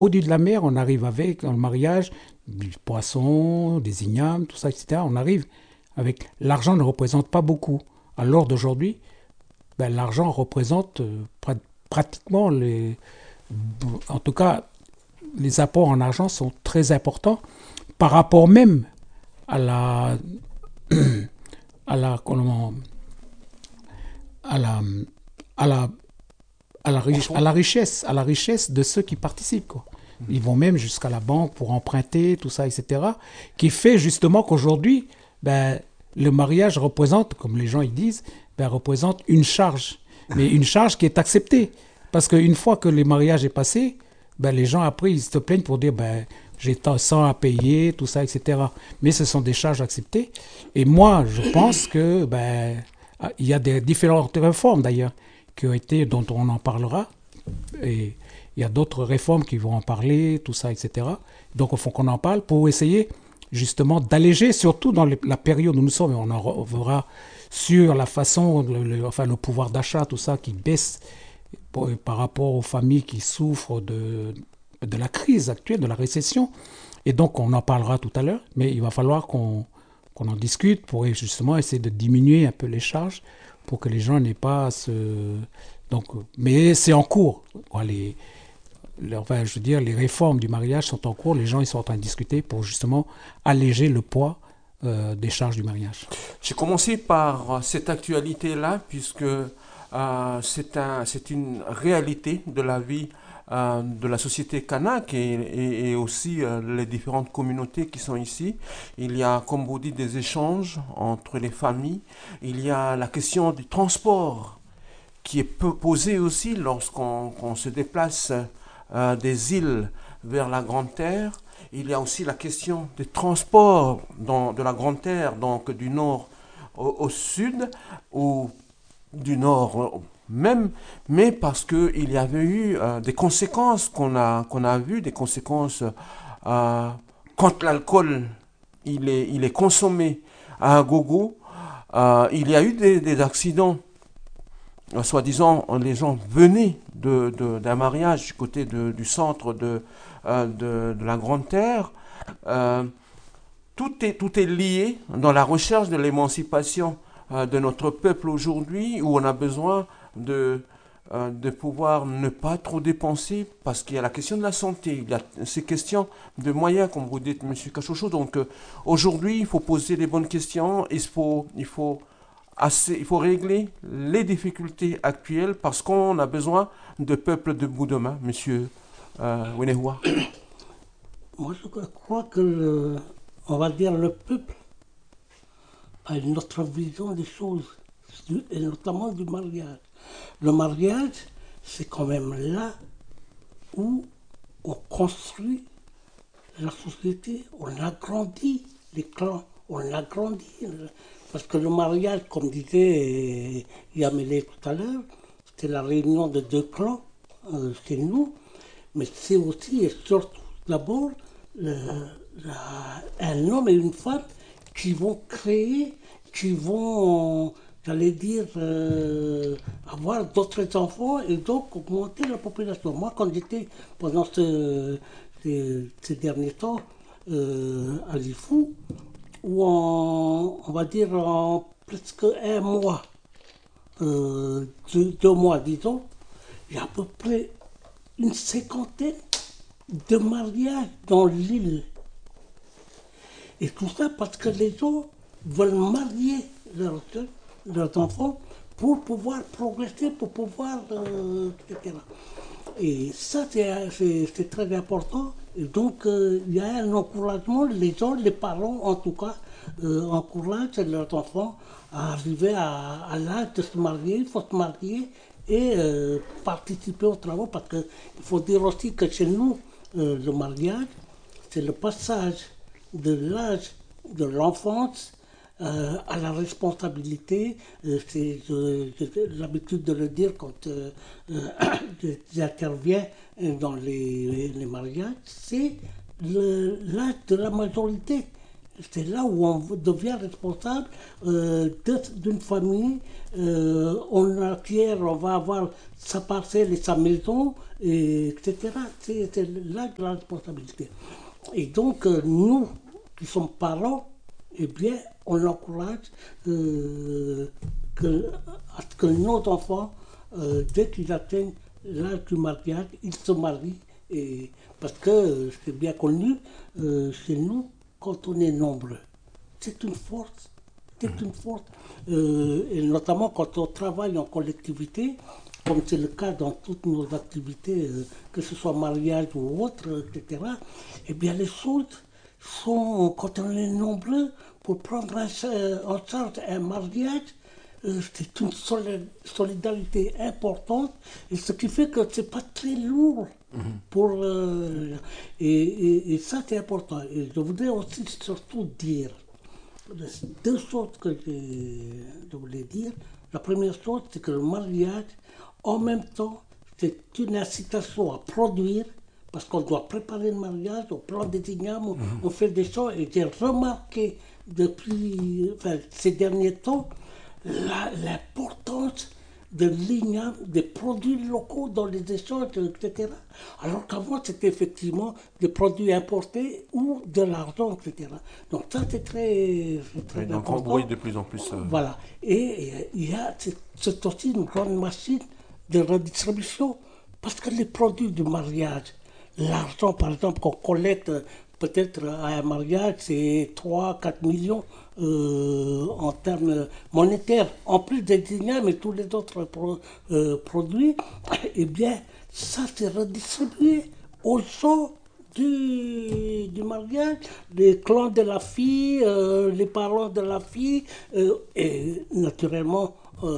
au-dessus de la mer, on arrive avec, dans le mariage, du poisson, des ignames, tout ça, etc. On arrive avec. L'argent ne représente pas beaucoup. À l'heure d'aujourd'hui, ben, l'argent représente pratiquement les. En tout cas, les apports en argent sont très importants par rapport même à la. à la. Comment, à la. à la à la richesse de ceux qui participent. Quoi. Ils vont même jusqu'à la banque pour emprunter, tout ça, etc. Qui fait justement qu'aujourd'hui, ben, le mariage représente, comme les gens ils disent, ben, représente une charge. Mais une charge qui est acceptée. Parce qu'une fois que le mariage est passé, ben, les gens après, ils se plaignent pour dire, ben, j'ai tant à payer, tout ça, etc. Mais ce sont des charges acceptées. Et moi, je pense que, ben, il y a des différentes réformes d'ailleurs qui ont été, dont on en parlera. Et il y a d'autres réformes qui vont en parler, tout ça, etc. Donc il faut qu'on en parle pour essayer justement d'alléger, surtout dans la période où nous sommes, et on en verra sur la façon, enfin le pouvoir d'achat, tout ça qui baisse par rapport aux familles qui souffrent de la crise actuelle, de la récession. Et donc on en parlera tout à l'heure, mais il va falloir qu'on en discute pour justement essayer de diminuer un peu les charges pour que les gens n'aient pas à se. Donc, mais c'est en cours. Enfin, je veux dire, les réformes du mariage sont en cours. Les gens ils sont en train de discuter pour justement alléger le poids des charges du mariage. J'ai commencé par cette actualité-là, puisque c'est une réalité de la vie de la société kanak et aussi les différentes communautés qui sont ici. Il y a, comme vous dites, des échanges entre les familles. Il y a la question du transport qui est peu posée aussi lorsqu'on se déplace des îles vers la Grande Terre. Il y a aussi la question des transports de la Grande Terre, donc du nord au sud, ou du nord même, mais parce qu'il y avait eu des conséquences qu'on a vues, des conséquences quand l'alcool il est consommé à gogo. Il y a eu des accidents. Soi-disant, les gens venaient d'un mariage du côté du centre de la Grande Terre. Euh, tout est lié dans la recherche de l'émancipation de notre peuple aujourd'hui, où on a besoin de pouvoir ne pas trop dépenser, parce qu'il y a la question de la santé, il y a ces questions de moyens, comme vous dites, M. Cachocho. Donc aujourd'hui, il faut poser les bonnes questions, il faut régler les difficultés actuelles, parce qu'on a besoin de peuples debout demain, M. Wenehua. Moi, je crois que, on va dire, le peuple a une autre vision des choses, et notamment du mariage. Le mariage, c'est quand même là où on construit la société, on agrandit les clans, on agrandit. Parce que le mariage, comme disait Yamele tout à l'heure, c'est la réunion de deux clans chez nous, mais c'est aussi et surtout d'abord un homme et une femme qui vont créer, qui vont, j'allais dire, avoir d'autres enfants et donc augmenter la population. Moi, quand j'étais pendant ces derniers temps à Lifou, où on va dire en presque un mois, deux mois disons, il y a à peu près une cinquantaine de mariages dans l'île. Et tout ça parce que les gens veulent marier leurs enfants pour pouvoir progresser, pour pouvoir, etc. Et ça, c'est très important. Et donc, il y a un encouragement, les gens, les parents en tout cas, encouragent leurs enfants à arriver à l'âge de se marier, il faut se marier et participer aux travaux, parce qu'il faut dire aussi que chez nous, le mariage, c'est le passage de l'âge de l'enfance à la responsabilité. J'ai l'habitude de le dire quand j'interviens dans les mariages, c'est l'âge de la majorité. C'est là où on devient responsable d'une famille. On acquiert, on va avoir sa parcelle et sa maison, etc. C'est là de la responsabilité. Et donc, nous, qui sommes parents, eh bien, on encourage à ce que nos enfants, dès qu'ils atteignent l'âge du mariage, ils se marient. Parce que c'est bien connu, chez nous, quand on est nombreux, c'est une force. C'est une force. Et notamment quand on travaille en collectivité, comme c'est le cas dans toutes nos activités, que ce soit mariage ou autre, etc., eh bien les choses sont, quand on est nombreux, pour prendre en charge un mariage, c'est une solidarité importante, et ce qui fait que c'est pas très lourd. Pour, et ça, c'est important. Et je voudrais aussi surtout dire deux choses que je voulais dire. La première chose, c'est que le mariage, en même temps, c'est une incitation à produire, parce qu'on doit préparer le mariage, on prend des ignames, on fait des choses. Et j'ai remarqué depuis ces derniers temps l'importance de l'igname, des produits locaux dans les échanges, etc. Alors qu'avant, c'était effectivement des produits importés ou de l'argent, etc. Donc ça, c'est très donc important. on voit de plus en plus. Voilà. Et c'est aussi une grande machine de redistribution, parce que les produits du mariage, l'argent, par exemple, qu'on collecte peut-être à un mariage, c'est 3-4 millions en termes monétaires, en plus des ignames et tous les autres produits. Eh bien, ça c'est redistribué aux gens du mariage, les clans de la fille, les parents de la fille, et naturellement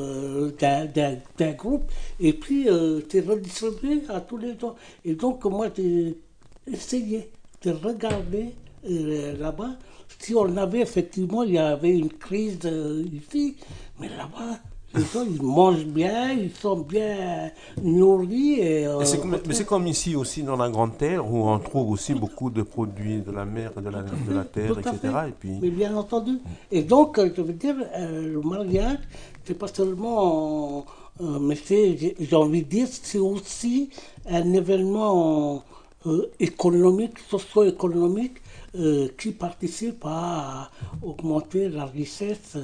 d'un groupe, et puis c'est redistribué à tous les gens. Et donc moi j'ai essayé de regarder là-bas si on avait effectivement, il y avait une crise ici, mais là-bas les gens ils mangent bien, ils sont bien nourris. Mais c'est comme ici aussi dans la Grande Terre, où on trouve aussi beaucoup de produits de la mer, de la terre, etc. Et puis... Mais bien entendu. Et donc, je veux dire, le mariage, c'est pas seulement, mais j'ai envie de dire, c'est aussi un événement économique, socio-économique, qui participe à augmenter la richesse,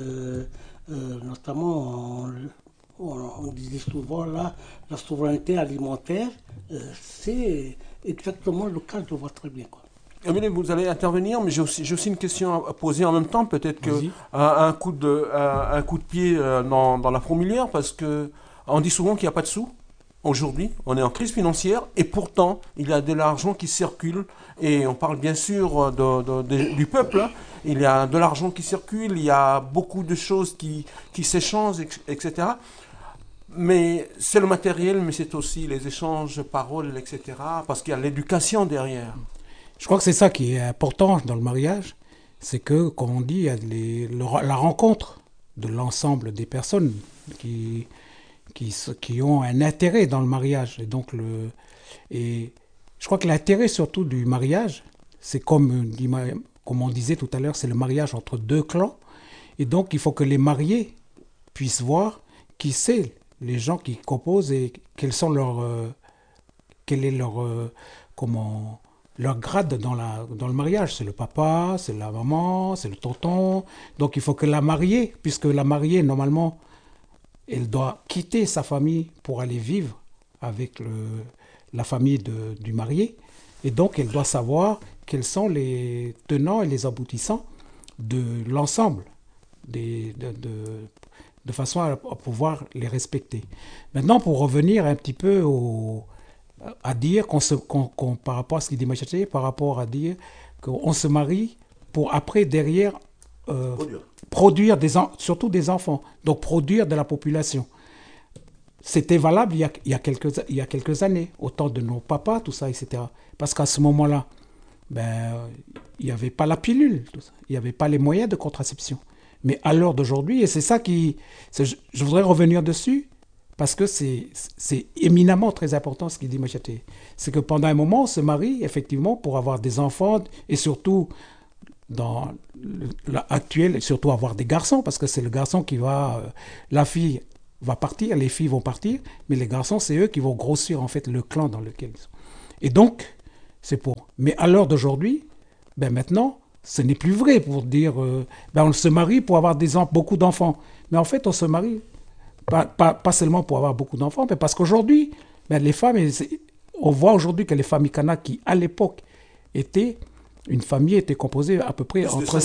notamment on disait souvent là, la souveraineté alimentaire, c'est exactement le cas, je vois très bien. Quoi. Amélie, vous allez intervenir, mais j'ai aussi une question à poser en même temps. Peut-être un coup de pied dans la fourmilière, parce que on dit souvent qu'il n'y a pas de sous. Aujourd'hui, on est en crise financière et pourtant, il y a de l'argent qui circule. Et on parle bien sûr du peuple. Hein. Il y a de l'argent qui circule, il y a beaucoup de choses qui s'échangent, etc. Mais c'est le matériel, mais c'est aussi les échanges, paroles, etc. Parce qu'il y a l'éducation derrière. Je crois que c'est ça qui est important dans le mariage. C'est que, comme on dit, il y a la rencontre de l'ensemble des personnes qui ont un intérêt dans le mariage. Et donc, je crois que l'intérêt surtout du mariage, c'est comme on disait tout à l'heure, c'est le mariage entre deux clans. Et donc, il faut que les mariés puissent voir qui c'est les gens qui composent et quel est leur grade dans le mariage. C'est le papa, c'est la maman, c'est le tonton. Donc, il faut que la mariée, puisque la mariée, normalement, elle doit quitter sa famille pour aller vivre avec la famille du marié. Et donc, elle doit savoir quels sont les tenants et les aboutissants de l'ensemble, de façon à pouvoir les respecter. Maintenant, pour revenir un petit peu à dire par rapport à ce qu'il dit Machaté, par rapport à dire qu'on se marie pour après, derrière, produire surtout des enfants, donc produire de la population. C'était valable il y a quelques années, au temps de nos papas, tout ça, etc. Parce qu'à ce moment-là, il n'y avait pas la pilule, tout ça. Il n'y avait pas les moyens de contraception. Mais à l'heure d'aujourd'hui, et c'est ça je voudrais revenir dessus, parce que c'est éminemment très important ce qu'il dit Machaté. C'est que pendant un moment, on se marie, effectivement, pour avoir des enfants, et surtout dans l'actuel, et surtout avoir des garçons, parce que c'est le garçon qui va... la fille va partir, les filles vont partir, mais les garçons, c'est eux qui vont grossir en fait le clan dans lequel ils sont. Et donc, c'est pour... Mais à l'heure d'aujourd'hui, ben maintenant, ce n'est plus vrai pour dire... ben on se marie pour avoir beaucoup d'enfants. Mais en fait, on se marie pas seulement pour avoir beaucoup d'enfants, mais parce qu'aujourd'hui, ben les femmes... On voit aujourd'hui que les familles Kanak qui, à l'époque, une famille était composée à peu près entre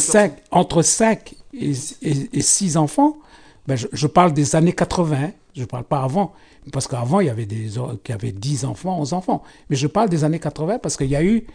5 et 6 enfants. Ben je parle des années 80, hein. Je ne parle pas avant, parce qu'avant, il y avait qui avaient 10 enfants, 11 enfants. Mais je parle des années 80 parce qu'il y a eu,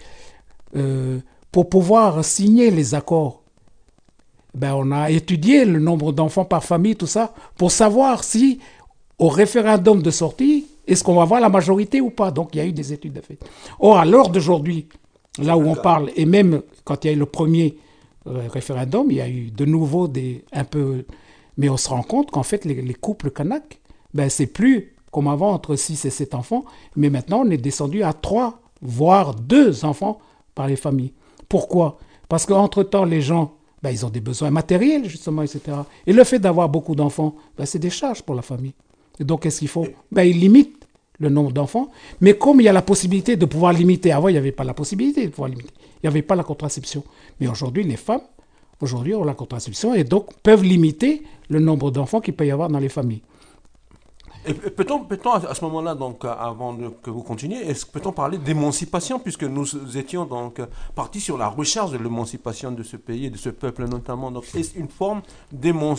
pour pouvoir signer les accords, ben on a étudié le nombre d'enfants par famille, tout ça, pour savoir si, au référendum de sortie, est-ce qu'on va avoir la majorité ou pas. Donc, il y a eu des études de fait. Or, à l'heure d'aujourd'hui, là où on parle, et même quand il y a eu le premier référendum, il y a eu de nouveau un peu... Mais on se rend compte qu'en fait, les couples Kanak, ben, c'est plus comme avant entre 6 et 7 enfants, mais maintenant, on est descendu à 3, voire 2 enfants par les familles. Pourquoi ? Parce qu'entre-temps, les gens, ben, ils ont des besoins matériels, justement, etc. Et le fait d'avoir beaucoup d'enfants, ben, c'est des charges pour la famille. Et donc, qu'est-ce qu'il faut ? Ben, ils limitent le nombre d'enfants, mais comme il y a la possibilité de pouvoir limiter, avant il n'y avait pas la possibilité de pouvoir limiter, il n'y avait pas la contraception. Mais aujourd'hui, les femmes, ont la contraception et donc peuvent limiter le nombre d'enfants qu'il peut y avoir dans les familles. Et peut-on à ce moment-là, donc avant que vous continuiez, peut-on parler d'émancipation, puisque nous étions donc partis sur la recherche de l'émancipation de ce pays et de ce peuple notamment. Donc, est-ce une forme d'émancipation ?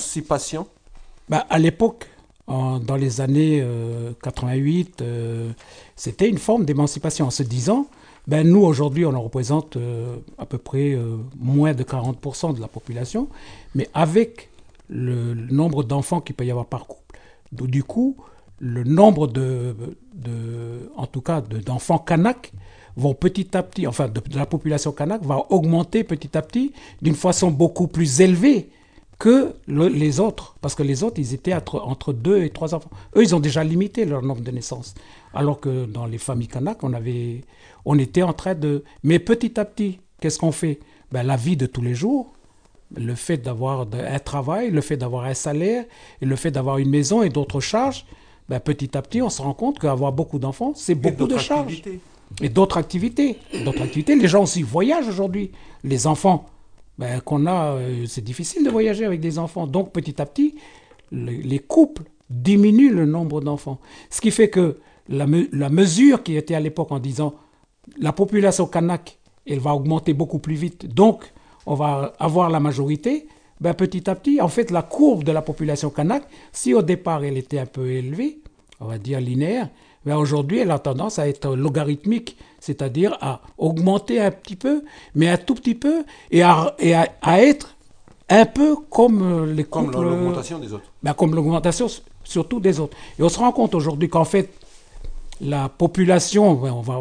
Ben, à l'époque, dans les années 88, c'était une forme d'émancipation en se disant, ben nous aujourd'hui on en représente à peu près moins de 40% de la population, mais avec le nombre d'enfants qu'il peut y avoir par couple, du coup le nombre en tout cas d'enfants Kanak vont petit à petit, enfin de la population Kanak va augmenter petit à petit d'une façon beaucoup plus élevée que les autres, parce que les autres, ils étaient entre 2 et 3 enfants. Eux, ils ont déjà limité leur nombre de naissances. Alors que dans les familles Kanak, on était en train de... Mais petit à petit, qu'est-ce qu'on fait ? Ben, la vie de tous les jours, le fait d'avoir un travail, le fait d'avoir un salaire, et le fait d'avoir une maison et d'autres charges, ben, petit à petit, on se rend compte qu'avoir beaucoup d'enfants, c'est beaucoup de charges. Et d'autres activités. Les gens aussi voyagent aujourd'hui. Les enfants... Ben, c'est difficile de voyager avec des enfants. Donc, petit à petit, les couples diminuent le nombre d'enfants. Ce qui fait que la mesure qui était à l'époque en disant la population Kanak, elle va augmenter beaucoup plus vite, donc on va avoir la majorité, ben, petit à petit, en fait, la courbe de la population Kanak, si au départ elle était un peu élevée, on va dire linéaire, ben aujourd'hui, elle a tendance à être logarithmique, c'est-à-dire à augmenter un petit peu, mais un tout petit peu, et à être un peu comme les couples... Comme l'augmentation des autres. Ben, comme l'augmentation surtout des autres. Et on se rend compte aujourd'hui qu'en fait, la population,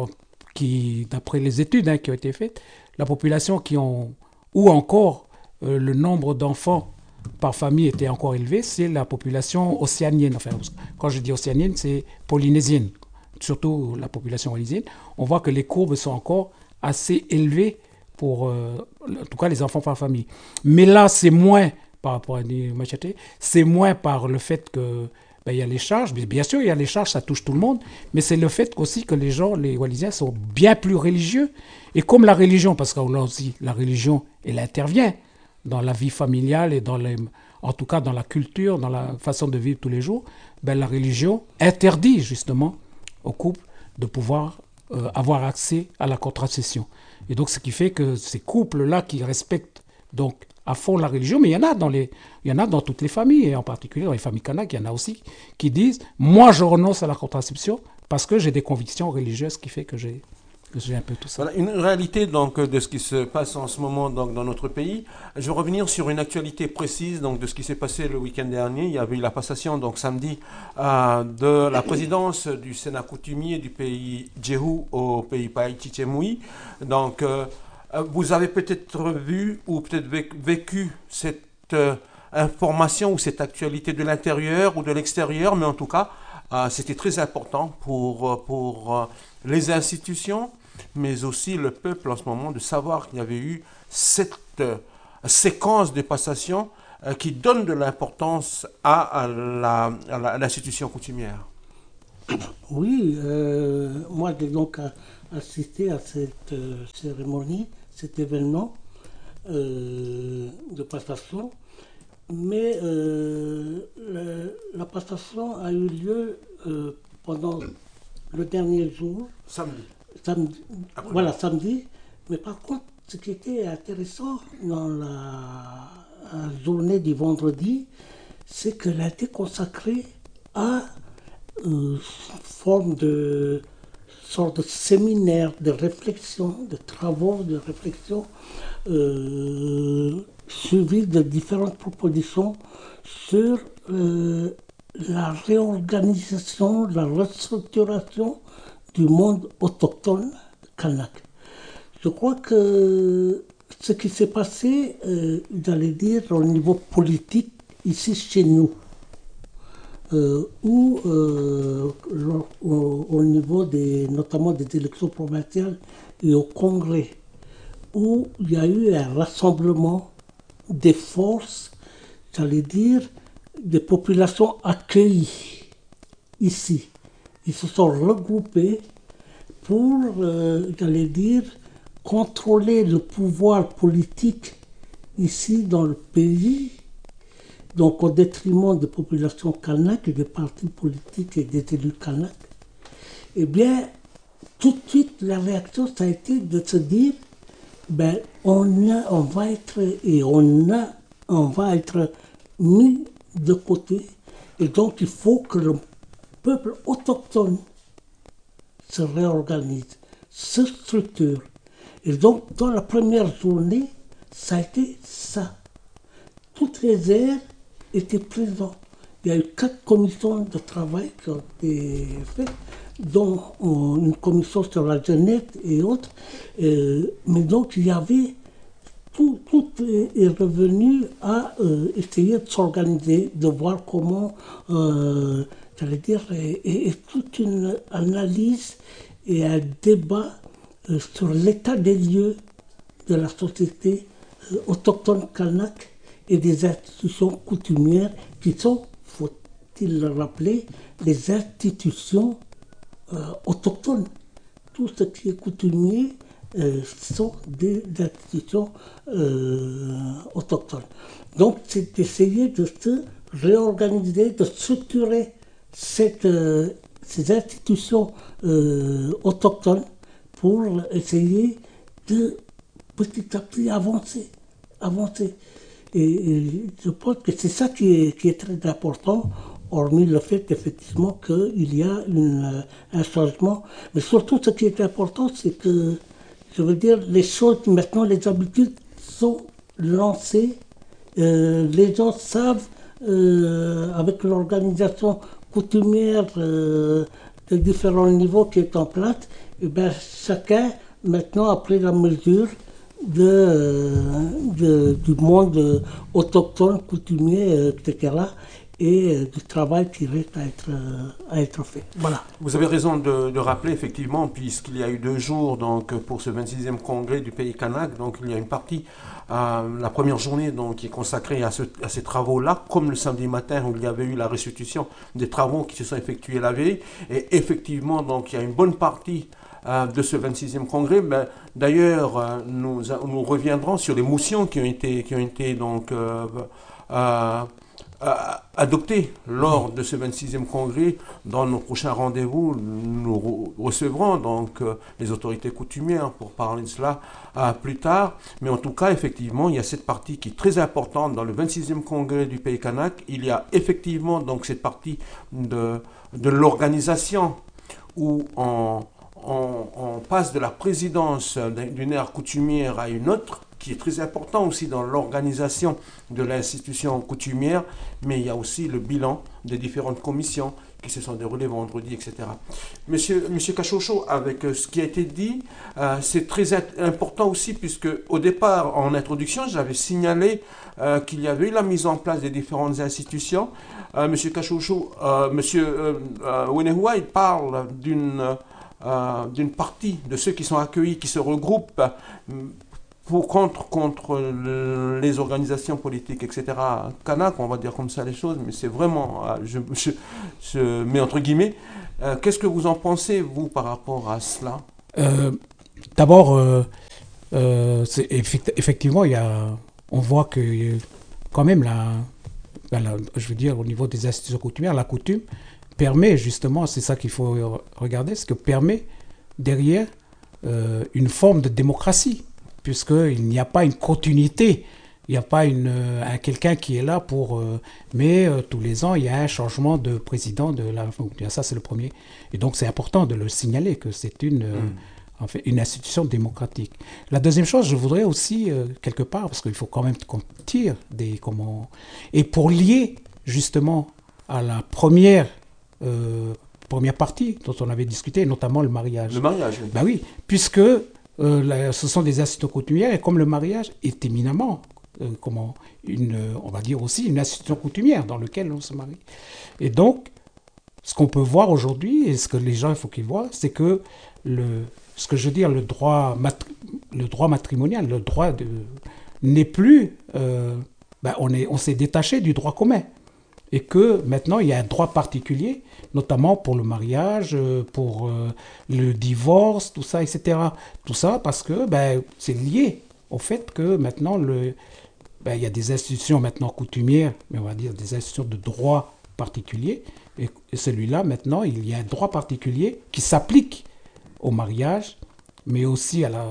d'après les études qui ont été faites, la population ou encore le nombre d'enfants par famille était encore élevé, c'est la population océanienne. Enfin, quand je dis océanienne, c'est polynésienne, surtout la population polynésienne. On voit que les courbes sont encore assez élevées pour, en tout cas, les enfants par famille. Mais là, c'est moins, par rapport à Machete, c'est moins par le fait que il y a les charges. Bien sûr, il y a les charges, ça touche tout le monde, mais c'est le fait aussi que les Wallisiens sont bien plus religieux. Et comme la religion, parce que là aussi, la religion, elle intervient dans la vie familiale et en tout cas dans la culture, dans la façon de vivre tous les jours, la religion interdit justement aux couples de pouvoir avoir accès à la contraception. Et donc ce qui fait que ces couples-là qui respectent donc à fond la religion, mais il y en a dans toutes les familles, et en particulier dans les familles Kanak, il y en a aussi qui disent « moi je renonce à la contraception parce que j'ai des convictions religieuses qui fait que j'ai un peu tout ça. » Voilà, une réalité donc de ce qui se passe en ce moment donc, dans notre pays. Je vais revenir sur une actualité précise donc, de ce qui s'est passé le week-end dernier. Il y avait eu la passation donc, samedi de la présidence du Sénat coutumier du pays Djehu au pays Païti-Tchemoui. Donc, vous avez peut-être vu ou peut-être vécu cette information ou cette actualité de l'intérieur ou de l'extérieur, mais en tout cas, c'était très important pour les institutions mais aussi le peuple en ce moment de savoir qu'il y avait eu cette séquence de passation qui donne de l'importance à l'institution coutumière. Oui, moi j'ai donc assisté à cette cérémonie, cet événement de passation, mais la passation a eu lieu pendant le dernier jour. Samedi. Voilà, samedi. Mais par contre, ce qui était intéressant dans la journée du vendredi, c'est qu'elle a été consacrée à une forme de sorte de séminaire de réflexion, de travaux de réflexion, suivis de différentes propositions sur la réorganisation, la restructuration du monde autochtone kanak. Je crois que ce qui s'est passé, j'allais dire, au niveau politique, ici chez nous, ou au niveau notamment des élections provinciales et au Congrès, où il y a eu un rassemblement des forces, j'allais dire, des populations accueillies ici. Ils se sont regroupés pour, j'allais dire, contrôler le pouvoir politique ici dans le pays, donc au détriment des populations kanak et des partis politiques et des élus kanak. Eh bien, tout de suite, la réaction, ça a été de se dire, ben, on va être mis de côté, et donc il faut que le peuple autochtone se réorganise, se structure. Et donc, dans la première journée, ça a été ça. Toutes les aires étaient présentes. Il y a eu 4 commissions de travail qui ont été faites, dont une commission sur la jeunesse et autres. Mais donc, il y avait tout est revenu à essayer de s'organiser, de voir comment, j'allais dire, et toute une analyse et un débat sur l'état des lieux de la société autochtone kanak et des institutions coutumières qui sont, faut-il le rappeler, les institutions autochtones. Tout ce qui est coutumier sont des institutions autochtones. Donc c'est d'essayer de se réorganiser, de structurer ces institutions autochtones pour essayer de petit à petit avancer. Et je pense que c'est ça qui est très important, hormis le fait effectivement qu'il y a un changement. Mais surtout ce qui est important, c'est que, je veux dire, les choses maintenant, les habitudes sont lancées. Les gens savent, avec l'organisation coutumière de différents niveaux qui est en place, et bien chacun maintenant a pris la mesure du monde autochtone, coutumier, etc. et du travail qui reste à être fait. Voilà. Vous avez raison de rappeler, effectivement, puisqu'il y a eu 2 jours donc, pour ce 26e congrès du pays kanak, donc il y a une partie, la première journée donc, qui est consacrée à ces travaux-là, comme le samedi matin où il y avait eu la restitution des travaux qui se sont effectués la veille. Et effectivement, donc, il y a une bonne partie de ce 26e congrès. Ben, d'ailleurs, nous reviendrons sur les motions qui ont été donc, adoptées lors de ce 26e congrès. Dans nos prochains rendez-vous, nous recevrons donc les autorités coutumières pour parler de cela plus tard. Mais en tout cas, effectivement, il y a cette partie qui est très importante dans le 26e congrès du pays kanak. Il y a effectivement donc cette partie de l'organisation où on passe de la présidence d'une ère coutumière à une autre, qui est très important aussi dans l'organisation de l'institution coutumière, mais il y a aussi le bilan des différentes commissions qui se sont déroulées vendredi, etc. Monsieur Cachocho, avec ce qui a été dit, c'est très important aussi, puisque au départ, en introduction, j'avais signalé qu'il y avait eu la mise en place des différentes institutions. Monsieur Cachocho, Monsieur Wenehua, il parle d'une d'une partie de ceux qui sont accueillis, qui se regroupent contre les organisations politiques, etc. Kanak, on va dire comme ça les choses, mais c'est vraiment, je mets entre guillemets. Qu'est-ce que vous en pensez, vous, par rapport à cela? D'abord, effectivement, on voit que quand même, je veux dire, au niveau des institutions coutumières, la coutume permet justement, c'est ça qu'il faut regarder, ce que permet derrière une forme de démocratie, puisqu'il n'y a pas une continuité, il n'y a pas quelqu'un qui est là mais tous les ans, il y a un changement de président de la... Ça, c'est le premier. Et donc, c'est important de le signaler que c'est en fait, une institution démocratique. La deuxième chose, je voudrais aussi, quelque part, parce qu'il faut quand même qu'on tire et pour lier, justement, à la première partie dont on avait discuté, notamment le mariage. Le mariage, oui. Ben oui, puisque ce sont des institutions coutumières, et comme le mariage est éminemment, on va dire aussi, une institution coutumière dans laquelle on se marie. Et donc, ce qu'on peut voir aujourd'hui, et ce que les gens, il faut qu'ils voient, c'est que ce que je veux dire, le droit matrimonial, n'est plus... on s'est détaché du droit commun. Et que maintenant, il y a un droit particulier, notamment pour le mariage, pour le divorce, tout ça, etc. Tout ça parce que c'est lié au fait que maintenant, il y a des institutions maintenant coutumières, mais on va dire des institutions de droit particulier. Et celui-là, maintenant, il y a un droit particulier qui s'applique au mariage, mais aussi à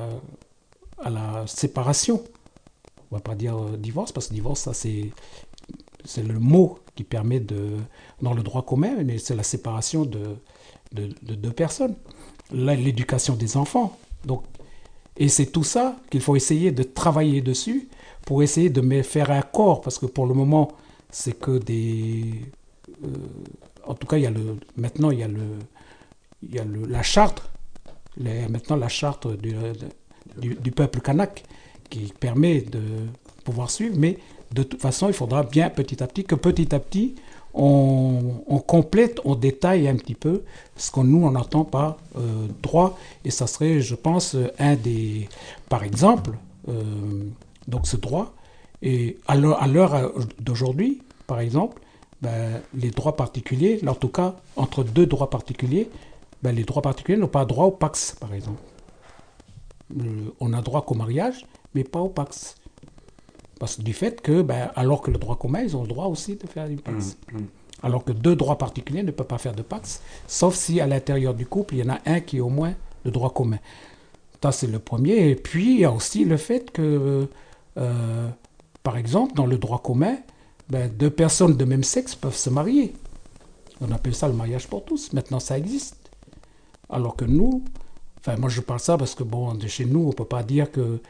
la séparation. On ne va pas dire divorce, parce que divorce, ça c'est le mot qui permet dans le droit commun, mais c'est la séparation de deux personnes. Là, l'éducation des enfants. Donc, et c'est tout ça qu'il faut essayer de travailler dessus pour essayer de faire un corps, parce que pour le moment, c'est que en tout cas, maintenant, il y a la charte. Maintenant, la charte du peuple kanak qui permet de pouvoir suivre, mais de toute façon, il faudra bien petit à petit, on complète, on détaille un petit peu ce qu'on nous on entend par droit, et ça serait, je pense, par exemple, donc ce droit, et à l'heure d'aujourd'hui, par exemple, les droits particuliers, en tout cas entre deux droits particuliers, les droits particuliers n'ont pas droit au pax, par exemple. On a droit qu'au mariage, mais pas au pax. Parce que du fait que, alors que le droit commun, ils ont le droit aussi de faire une pax. Alors que deux droits particuliers ne peuvent pas faire de pax, sauf si à l'intérieur du couple, il y en a un qui est au moins le droit commun. Ça, c'est le premier. Et puis, il y a aussi le fait que, par exemple, dans le droit commun, deux personnes de même sexe peuvent se marier. On appelle ça le mariage pour tous. Maintenant, ça existe. Alors que nous, moi je parle ça parce que, de chez nous, on ne peut pas dire que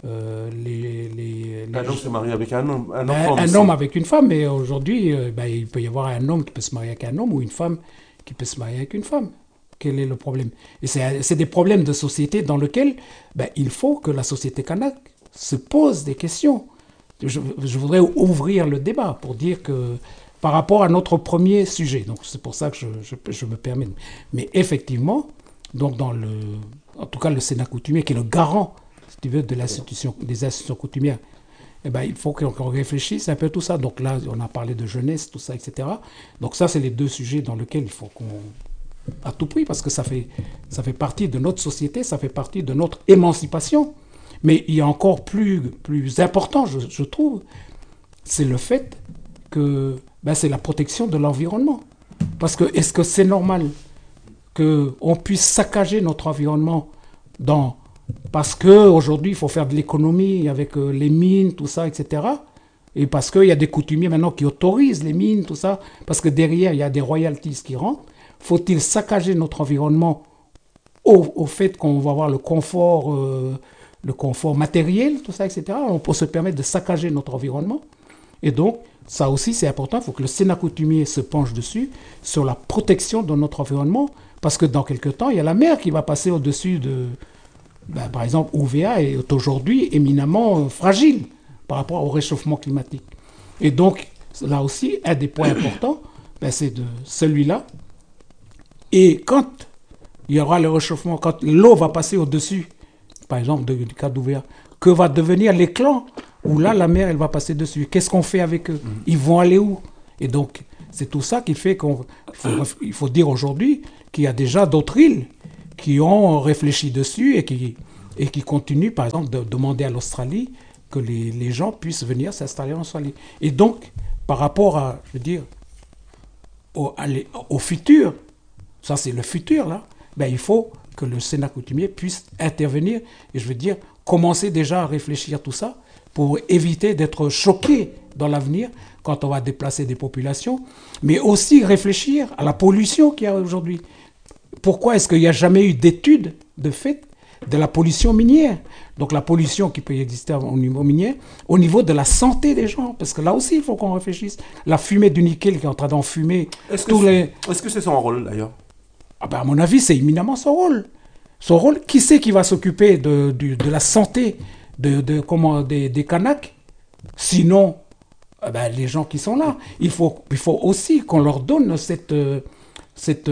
un homme se marie avec un homme. Un homme avec une femme, mais aujourd'hui, il peut y avoir un homme qui peut se marier avec un homme ou une femme qui peut se marier avec une femme. Quel est le problème? Et c'est des problèmes de société dans lesquels il faut que la société kanak se pose des questions. Je voudrais ouvrir le débat pour dire que par rapport à notre premier sujet, donc c'est pour ça que je me permets. Mais effectivement, donc en tout cas le Sénat coutumier qui est le garant, si tu veux, des institutions coutumières, il faut qu'on réfléchisse un peu à tout ça. Donc là, on a parlé de jeunesse, tout ça, etc. Donc ça, c'est les deux sujets dans lesquels il faut qu'on... à tout prix, parce que ça fait partie de notre société, ça fait partie de notre émancipation. Mais il y a encore plus important, je trouve, c'est le fait que c'est la protection de l'environnement. Parce que est-ce que c'est normal qu'on puisse saccager notre environnement parce qu'aujourd'hui, il faut faire de l'économie avec les mines, tout ça, etc. Et parce qu'il y a des coutumiers maintenant qui autorisent les mines, tout ça, parce que derrière, il y a des royalties qui rentrent. Faut-il saccager notre environnement au fait qu'on va avoir le confort matériel, tout ça, etc. On peut se permettre de saccager notre environnement. Et donc, ça aussi, c'est important. Il faut que le Sénat coutumier se penche dessus, sur la protection de notre environnement, parce que dans quelques temps, il y a la mer qui va passer au-dessus de... par exemple, OVA est aujourd'hui éminemment fragile par rapport au réchauffement climatique. Et donc, là aussi, un des points importants, c'est celui-là. Et quand il y aura le réchauffement, quand l'eau va passer au-dessus, par exemple du cas d'ouvert, que va devenir les clans, où là, la mer, elle va passer dessus. Qu'est-ce qu'on fait avec eux? Ils vont aller où? Et donc, c'est tout ça qui fait qu'il faut dire aujourd'hui qu'il y a déjà d'autres îles qui ont réfléchi dessus et qui continuent, par exemple, de demander à l'Australie que les gens puissent venir s'installer en Australie. Et donc, par rapport à, je veux dire, au futur, ça c'est le futur là, ben, il faut que le Sénat coutumier puisse intervenir et je veux dire, commencer déjà à réfléchir tout ça pour éviter d'être choqué dans l'avenir quand on va déplacer des populations, mais aussi réfléchir à la pollution qu'il y a aujourd'hui. Pourquoi est-ce qu'il n'y a jamais eu d'études de fait de la pollution minière? Donc la pollution qui peut exister au niveau minier, au niveau de la santé des gens, parce que là aussi il faut qu'on réfléchisse. La fumée du nickel qui est en train d'enfumer tous les... Est-ce que c'est son rôle d'ailleurs? Ah ben, à mon avis, c'est éminemment son rôle. Son rôle, qui c'est qui va s'occuper de la santé des Kanaks? Sinon, ben, les gens qui sont là. Il faut aussi qu'on leur donne cette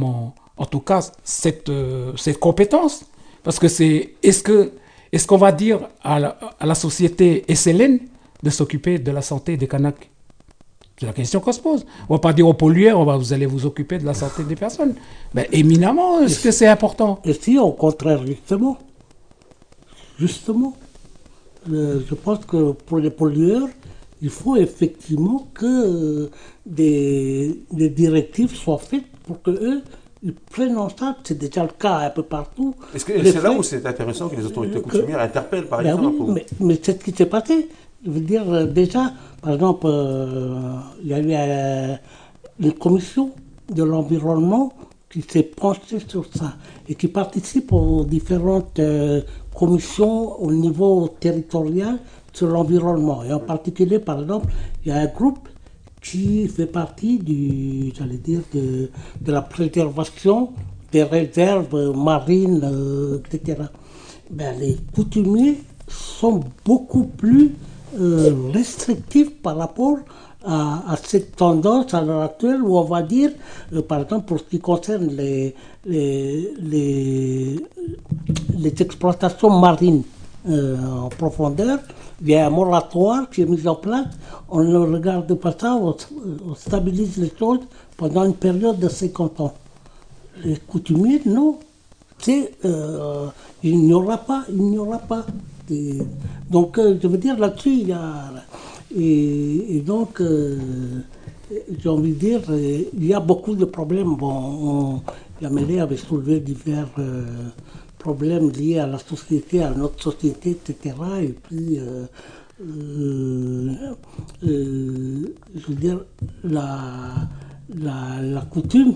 compétence. Parce que est-ce qu'on va dire à la société SLN de s'occuper de la santé des Kanaks? C'est la question qu'on se pose. On ne va pas dire aux pollueurs, vous allez vous occuper de la santé des personnes. Mais éminemment, est-ce que c'est important? Et si, au contraire, justement, je pense que pour les pollueurs, il faut effectivement que des directives soient faites pour qu'eux, ils prennent en charge. C'est déjà le cas un peu partout. Est-ce que c'est là où c'est intéressant que les autorités coutumières interpellent, par exemple? Oui, mais c'est ce qui s'est passé. Je veux dire, déjà, par exemple, il y a eu une commission de l'environnement qui s'est penchée sur ça et qui participe aux différentes commissions au niveau territorial sur l'environnement. Et en particulier, par exemple, il y a un groupe qui fait partie de la préservation des réserves marines, etc. Ben, les coutumiers sont beaucoup plus restrictifs par rapport à cette tendance à l'heure actuelle où on va dire, par exemple pour ce qui concerne les exploitations marines en profondeur, il y a un moratoire qui est mis en place, on ne regarde pas ça, on stabilise les choses pendant une période de 50 ans. Les coutumiers, non. Il n'y aura pas. Donc, je veux dire, là-dessus, il y a... Et donc, j'ai envie de dire, il y a beaucoup de problèmes. Bon, Yamelé avait soulevé divers problèmes liés à la société, à notre société, etc. Et puis, je veux dire, la coutume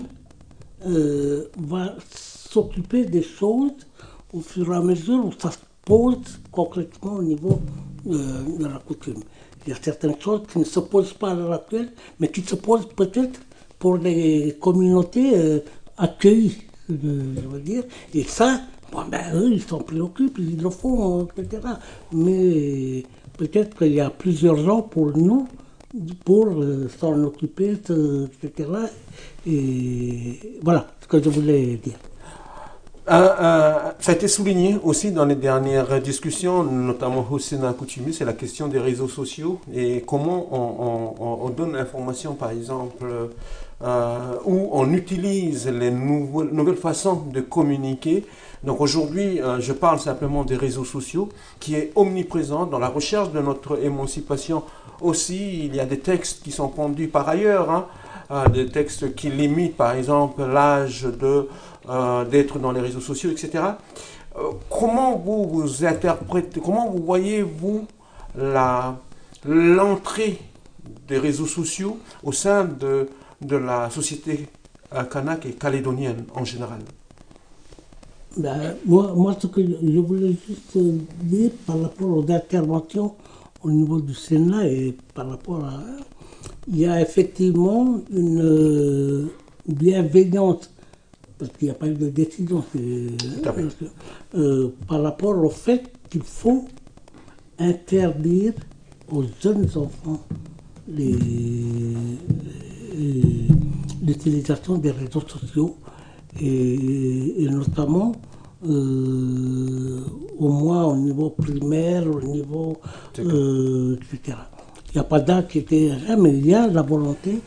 va s'occuper des choses au fur et à mesure où ça se pose concrètement au niveau de la coutume. Il y a certaines choses qui ne se posent pas à l'heure actuelle, mais qui se posent peut-être pour les communautés accueillies, je veux dire. Et ça, bon, ben, eux, ils s'en préoccupent, ils le font, etc. Mais peut-être qu'il y a plusieurs ans pour nous, pour s'en occuper, etc. Et voilà ce que je voulais dire. Ça a été souligné aussi dans les dernières discussions, notamment au Sénat coutumier, c'est la question des réseaux sociaux et comment on donne l'information, par exemple, où on utilise les nouvelles façons de communiquer. Donc aujourd'hui, je parle simplement des réseaux sociaux qui est omniprésent dans la recherche de notre émancipation. Aussi, il y a des textes qui sont pendus par ailleurs, des textes qui limitent, par exemple, l'âge d'être dans les réseaux sociaux, etc. Comment vous interprétez, comment vous voyez-vous l'entrée des réseaux sociaux au sein de la société kanak et calédonienne en général? Ben, moi, ce que je voulais juste dire par rapport aux interventions au niveau du Sénat et par rapport à... Il y a effectivement une bienveillance, parce qu'il n'y a pas eu de décision, par rapport au fait qu'il faut interdire aux jeunes enfants l'utilisation des réseaux sociaux et notamment au moins au niveau primaire, au niveau etc. Il n'y a pas d'âge qui était rien, mais il y a la volonté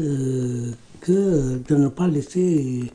de ne pas laisser,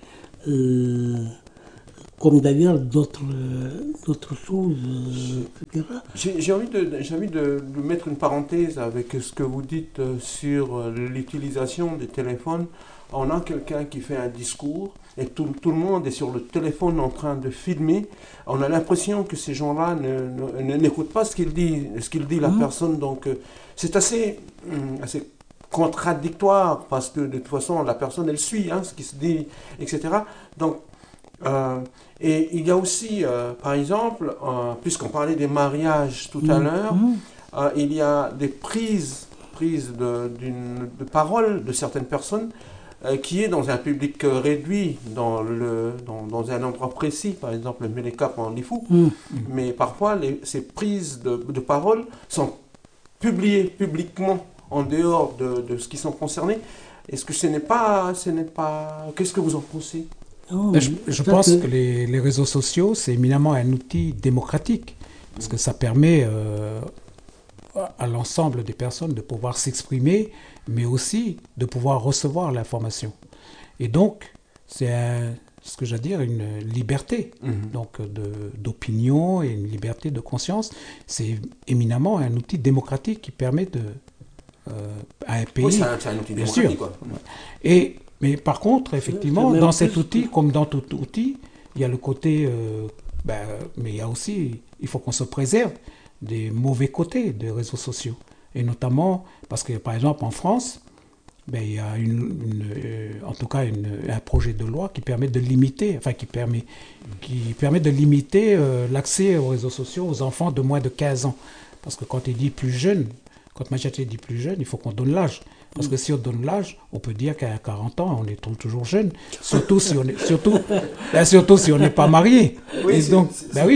comme d'ailleurs d'autres choses, etc. J'ai envie de mettre une parenthèse avec ce que vous dites sur l'utilisation des téléphones. On a quelqu'un qui fait un discours et tout le monde est sur le téléphone en train de filmer. On a l'impression que ces gens-là n'écoutent pas ce qu'il dit la personne. Donc c'est assez contradictoire parce que de toute façon la personne elle suit ce qui se dit, etc. Donc et il y a aussi, par exemple, puisqu'on parlait des mariages tout à l'heure, il y a des prises de parole de certaines personnes qui est dans un public réduit, dans un endroit précis, par exemple le Meleka en Lifou, mais parfois ces prises de parole sont publiées publiquement en dehors de ce qui sont concernés. Est-ce que ce n'est pas... Qu'est-ce que vous en pensez? Je pense que les réseaux sociaux, c'est éminemment un outil démocratique, parce que ça permet à l'ensemble des personnes de pouvoir s'exprimer, mais aussi de pouvoir recevoir l'information. Et donc, c'est ce que j'allais dire, une liberté donc d'opinion et une liberté de conscience. C'est éminemment un outil démocratique qui permet à un pays... Oui, c'est un outil démocratique, quoi. Mais par contre, effectivement, dans cet outil, comme dans tout outil, il y a le côté... mais il y a aussi... Il faut qu'on se préserve des mauvais côtés des réseaux sociaux. Et notamment, parce que par exemple en France, il y a en tout cas un projet de loi qui permet de limiter, l'accès aux réseaux sociaux aux enfants de moins de 15 ans. Parce que quand il dit plus jeune, quand Machete dit plus jeune, il faut qu'on donne l'âge. Parce que si on donne l'âge, on peut dire qu'à 40 ans, on est toujours jeune. Surtout si on n'est pas marié. Oui, et donc,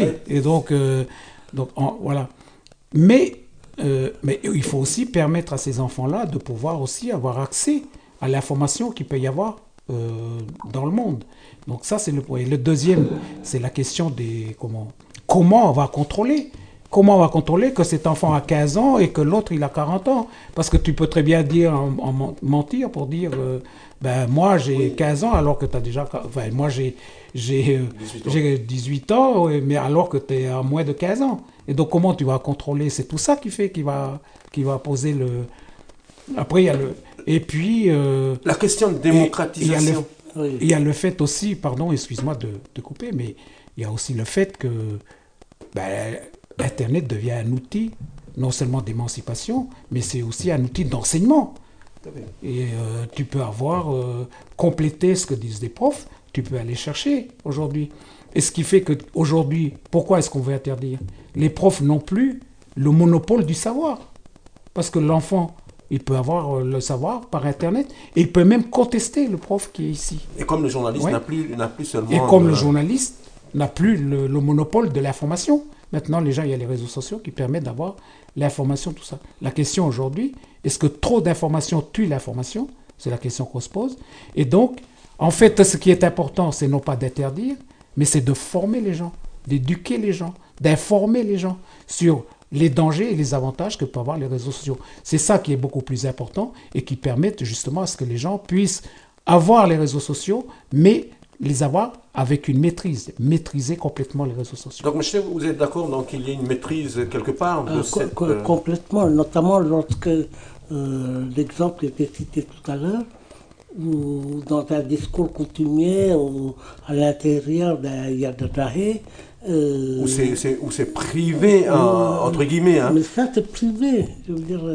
voilà. Mais il faut aussi permettre à ces enfants-là de pouvoir aussi avoir accès à l'information qu'il peut y avoir dans le monde. Donc ça, c'est le point. Et le deuxième, c'est la question des... Comment on va contrôler? Comment on va contrôler que cet enfant a 15 ans et que l'autre, il a 40 ans? Parce que tu peux très bien dire, mentir pour dire, moi, j'ai 15 ans alors que tu as déjà... Enfin, moi, j'ai 18 ans, mais alors que tu es à moins de 15 ans. Et donc, comment tu vas contrôler? C'est tout ça qui va poser le... Après, il y a le... Et puis... la question de démocratisation. Il y a le fait aussi, pardon, excuse-moi de couper, mais il y a aussi le fait que Internet devient un outil non seulement d'émancipation, mais c'est aussi un outil d'enseignement. Et tu peux compléter ce que disent des profs, tu peux aller chercher aujourd'hui. Et ce qui fait qu'aujourd'hui, pourquoi est-ce qu'on veut interdire? Les profs n'ont plus le monopole du savoir. Parce que l'enfant, il peut avoir le savoir par Internet et il peut même contester le prof qui est ici. Et comme le journaliste n'a plus seulement... Et comme le journaliste n'a plus le monopole de l'information. Maintenant, il y a les réseaux sociaux qui permettent d'avoir l'information, tout ça. La question aujourd'hui, est-ce que trop d'informations tue l'information? C'est la question qu'on se pose. Et donc, en fait, ce qui est important, c'est non pas d'interdire, mais c'est de former les gens, d'éduquer les gens, d'informer les gens sur les dangers et les avantages que peuvent avoir les réseaux sociaux. C'est ça qui est beaucoup plus important et qui permet justement à ce que les gens puissent avoir les réseaux sociaux, mais les avoir avec une maîtriser complètement les réseaux sociaux. Donc, monsieur, vous êtes d'accord qu'il y ait une maîtrise quelque part de cette... Complètement, notamment lorsque l'exemple était cité tout à l'heure, où dans un discours coutumier ou à l'intérieur d'un Yadadahe, où c'est privé, entre guillemets. Mais ça, c'est privé. Je veux dire,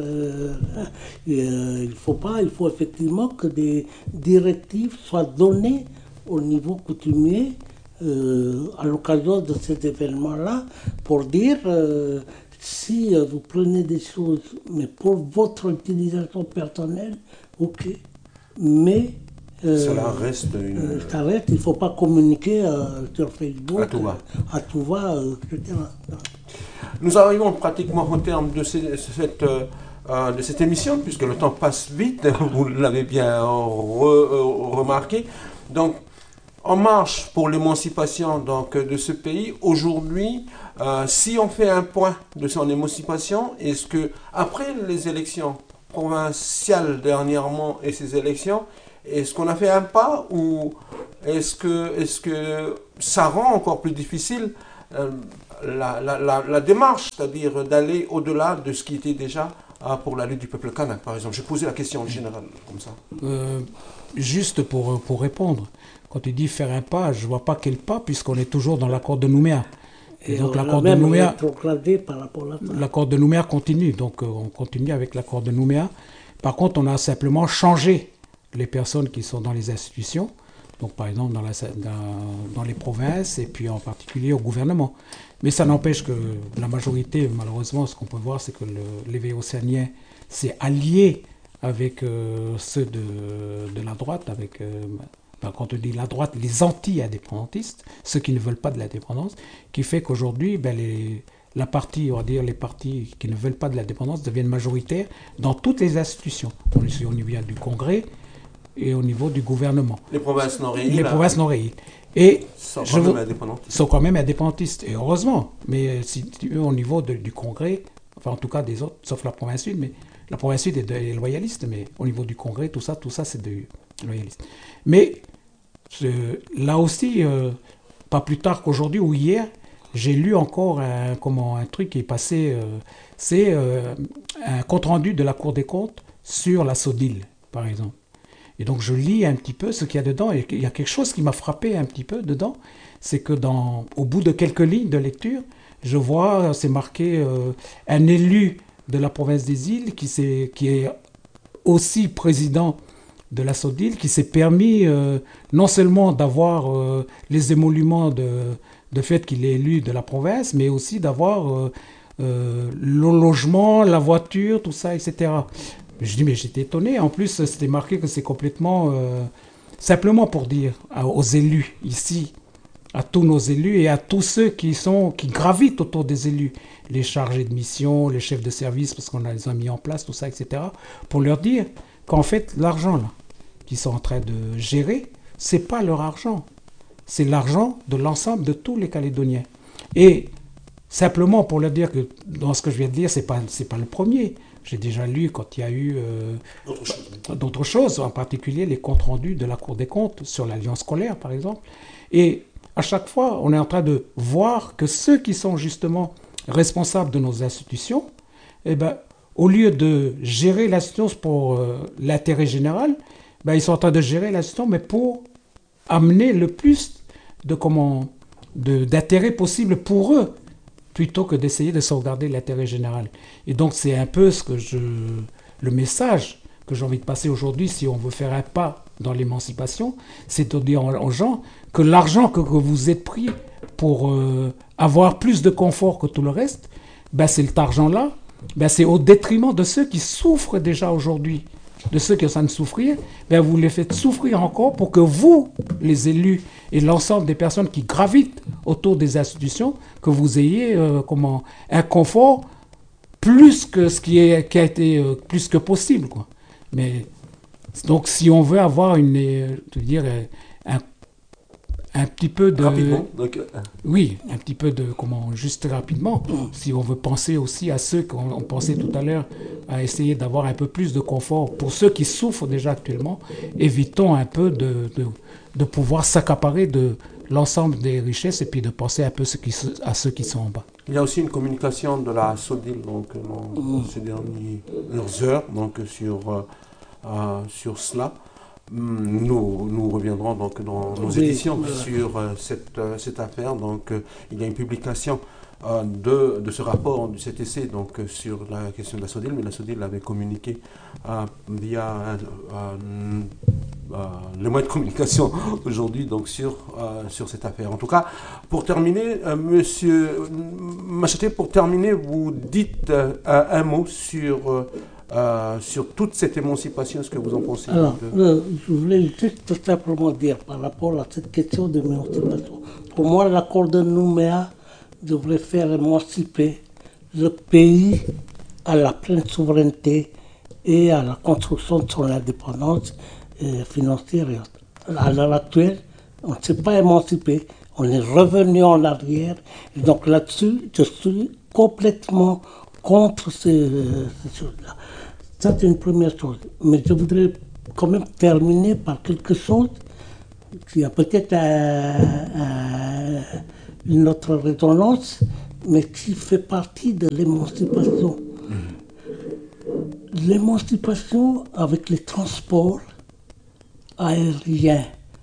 il faut effectivement que des directives soient données au niveau coutumier à l'occasion de ces événements-là pour dire si vous prenez des choses, mais pour votre utilisation personnelle, ok. Mais cela reste une... ça reste, il ne faut pas communiquer sur Facebook, à tout va, etc. Nous arrivons pratiquement au terme de cette émission, puisque le temps passe vite, vous l'avez bien remarqué. Donc, en marche pour l'émancipation donc de ce pays. Aujourd'hui, si on fait un point de son émancipation, est-ce que après les élections provinciales dernièrement et ces élections, est-ce qu'on a fait un pas ou est-ce que ça rend encore plus difficile la démarche, c'est-à-dire d'aller au-delà de ce qui était déjà pour la lutte du peuple kanak, par exemple? J'ai posé la question en général, comme ça. Juste pour répondre, quand tu dis faire un pas, je ne vois pas quel pas, puisqu'on est toujours dans l'accord de Nouméa. Et donc l'accord de Nouméa, l'accord de Nouméa continue, donc on continue avec l'accord de Nouméa. Par contre, on a simplement changé les personnes qui sont dans les institutions, donc par exemple dans les provinces et puis en particulier au gouvernement. Mais ça n'empêche que la majorité, malheureusement, ce qu'on peut voir, c'est que l'éveil océanien s'est allié avec ceux de la droite, avec, quand on dit la droite, les anti-indépendantistes, ceux qui ne veulent pas de l'indépendance, qui fait qu'aujourd'hui, la partie, on va dire les partis qui ne veulent pas de l'indépendance deviennent majoritaires dans toutes les institutions. On est au niveau du Congrès et au niveau du gouvernement. Les provinces non réunies. Les provinces non réunies. Et sont quand même indépendantistes. Et heureusement. Mais si tu veux, au niveau du Congrès, enfin en tout cas des autres, sauf la province sud, mais la province sud est loyaliste, mais au niveau du Congrès, tout ça c'est des loyalistes. Mais là aussi, pas plus tard qu'aujourd'hui ou hier, j'ai lu encore un truc qui est passé, c'est un compte-rendu de la Cour des comptes sur la SODIL, par exemple. Et donc je lis un petit peu ce qu'il y a dedans, et il y a quelque chose qui m'a frappé un petit peu dedans, c'est que au bout de quelques lignes de lecture, je vois, c'est marqué un élu de la province des îles qui est aussi président de la SODIL, qui s'est permis non seulement d'avoir les émoluments de fait qu'il est élu de la province, mais aussi d'avoir le logement, la voiture, tout ça, etc. Je dis, mais j'étais étonné. En plus, c'était marqué que c'est complètement... simplement pour dire aux élus ici, à tous nos élus et à tous ceux qui gravitent autour des élus, les chargés de mission, les chefs de service, parce qu'on les a mis en place, tout ça, etc., pour leur dire qu'en fait, l'argent là qu'ils sont en train de gérer, c'est pas leur argent. C'est l'argent de l'ensemble de tous les Calédoniens. Et simplement pour leur dire que dans ce que je viens de dire, c'est pas le premier. J'ai déjà lu quand il y a eu d'autres choses, en particulier les comptes rendus de la Cour des comptes sur l'alliance scolaire, par exemple. Et à chaque fois, on est en train de voir que ceux qui sont justement responsables de nos institutions, au lieu de gérer l'institution pour l'intérêt général, ils sont en train de gérer l'institution, mais pour amener le plus d'intérêt possible pour eux, plutôt que d'essayer de sauvegarder l'intérêt général. Et donc c'est un peu le message que j'ai envie de passer aujourd'hui, si on veut faire un pas dans l'émancipation, c'est de dire aux gens que l'argent que vous êtes pris pour avoir plus de confort que tout le reste, cet argent-là, c'est au détriment de ceux qui souffrent déjà aujourd'hui, de ceux qui sont en train de souffrir, vous les faites souffrir encore pour que vous, les élus et l'ensemble des personnes qui gravitent autour des institutions, que vous ayez un confort plus que ce qui a été plus que possible, quoi. Mais donc si on veut avoir un petit peu de... Rapidement. Oui, un petit peu de... Juste rapidement, si on veut penser aussi à ceux qu'on pensait tout à l'heure, à essayer d'avoir un peu plus de confort pour ceux qui souffrent déjà actuellement, évitons un peu de pouvoir s'accaparer de l'ensemble des richesses et puis de penser un peu à ceux qui sont en bas. Il y a aussi une communication de la SODIL dans ces dernières heures sur cela. Nous reviendrons donc dans nos éditions sur cette affaire. Donc, il y a une publication de ce rapport du CTC donc, sur la question de la SODIL, mais la SODIL avait communiqué via les moyens de communication aujourd'hui donc sur cette affaire. En tout cas, pour terminer, Monsieur Machaté, vous dites un mot sur toute cette émancipation, ce que vous en pensez? Alors, je voulais juste simplement dire par rapport à cette question de l'émancipation. Pour moi, l'accord de Nouméa devrait faire émanciper le pays à la pleine souveraineté et à la construction de son indépendance financière. À l'heure actuelle, On ne s'est pas émancipé. On est revenu en arrière. Et donc là-dessus, je suis complètement contre ces choses-là. Ça, c'est une première chose. Mais je voudrais quand même terminer par quelque chose qui a peut-être une autre résonance, mais qui fait partie de l'émancipation. L'émancipation avec les transports aériens,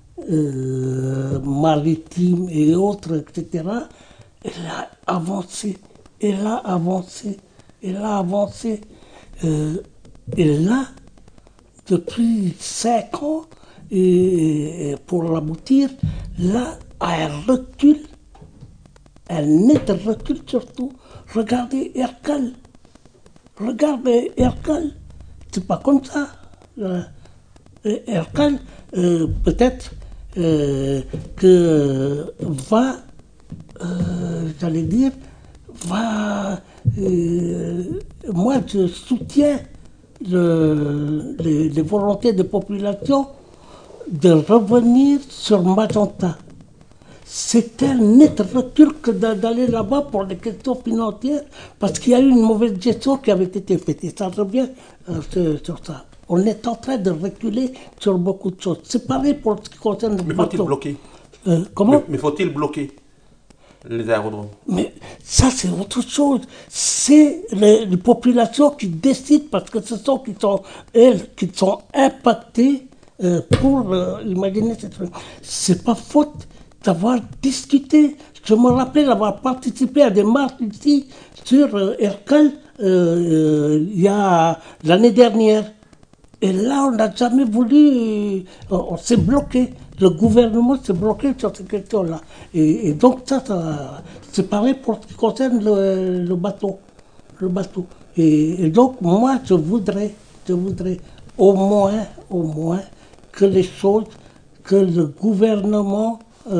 maritimes et autres, etc., elle a avancé, elle a avancé, elle a avancé. Et là, depuis 5 ans, et pour l'aboutir, là, elle recule, elle net recul surtout. Regardez Hercule. Regardez Hercule. C'est pas comme ça. Hercule, peut-être que va, j'allais dire, va. Moi, je soutiens les volontés des populations de revenir sur Magenta. C'est un net recul que d'aller là-bas pour des questions financières, parce qu'il y a eu une mauvaise gestion qui avait été faite. Et ça revient sur ça. On est en train de reculer sur beaucoup de choses. C'est pareil pour ce qui concerne le bateau. Mais faut-il bloquer Comment? Mais faut-il bloquer les aérodromes? Mais ça, c'est autre chose. C'est les populations qui décident, parce que ce sont elles qui sont impactées pour imaginer cette chose. C'est pas faute d'avoir discuté. Je me rappelle avoir participé à des marches ici sur Hercule il y a l'année dernière. Et là, on n'a jamais voulu, on s'est bloqué. Le gouvernement s'est bloqué sur ces questions-là. Et donc, ça c'est pareil pour ce qui concerne le bateau. Le bateau. Et donc, moi, je voudrais au moins, que les choses, que le gouvernement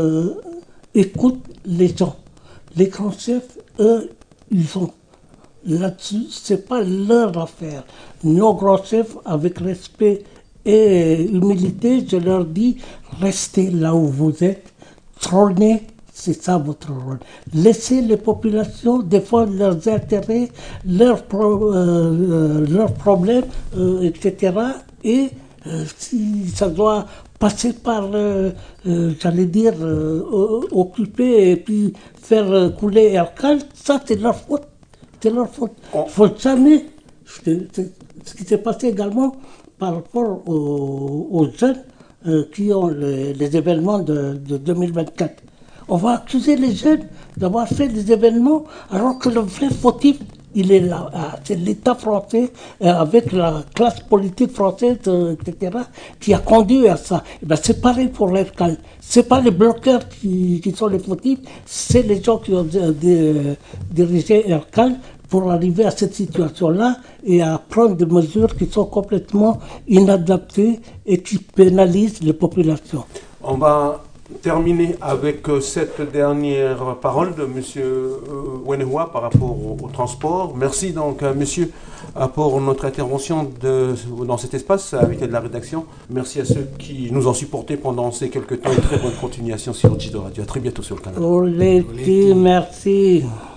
écoute les gens. Les grands chefs, eux, ils ont là-dessus, c'est pas leur affaire. Nos grands chefs, avec respect et humilité, je leur dis, restez là où vous êtes, trônez, c'est ça votre rôle. Laissez les populations défendre leurs intérêts, leurs problèmes, etc. Et si ça doit passer par, j'allais dire, occuper et puis faire couler Hercule, ça c'est leur faute. C'est leur faute. Il ne faut jamais. Ce qui s'est passé également par rapport aux jeunes qui ont les événements de 2024. On va accuser les jeunes d'avoir fait des événements alors que le vrai fautif, il est là. C'est l'État français, avec la classe politique française, etc., qui a conduit à ça. Et ben, c'est pareil pour l'Hercule. Ce n'est pas les bloqueurs qui sont les fautifs, c'est les gens qui ont dirigé Hercule pour arriver à cette situation-là et à prendre des mesures qui sont complètement inadaptées et qui pénalisent les populations. On va terminer avec cette dernière parole de M. Wenehua par rapport au transport. Merci donc, monsieur, pour notre intervention dans cet espace, invité de la rédaction. Merci à ceux qui nous ont supportés pendant ces quelques temps et très bonne continuation sur Jido Radio. À très bientôt sur le canal. Merci.